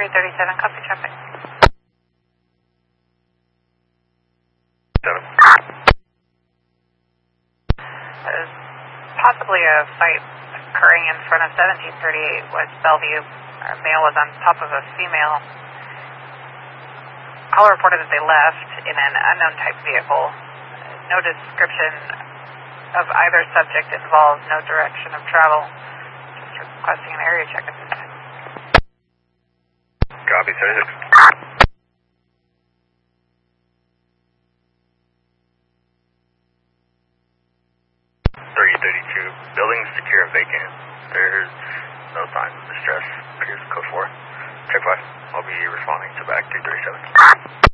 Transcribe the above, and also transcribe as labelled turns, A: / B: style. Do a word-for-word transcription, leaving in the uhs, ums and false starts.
A: three thirty-seven, copy traffic.
B: Seven.
A: There's possibly a fight occurring in front of seventeen thirty-eight West Bellevue. A male was on top of a female. Caller reported that they left in an unknown type vehicle. No description of either subject involved, no direction of travel. Just requesting an area check at this time.
B: Copy, thirty-six. three thirty-two, building secure and vacant. There's no signs of distress. Here's code four. Check five. I'll be responding to back two thirty-seven.